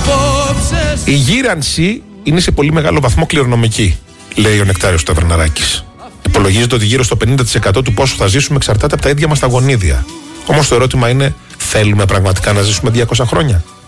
Η γύρανση είναι σε πολύ μεγάλο βαθμό κληρονομική, λέει ο Νεκτάριος Ταβερναράκης. Υπολογίζεται ότι γύρω στο 50% του πόσο θα ζήσουμε εξαρτάται από τα ίδια μας τα γονίδια. Όμως το ερώτημα είναι, θέλουμε πραγματικά να ζήσουμε 200 χρόνια?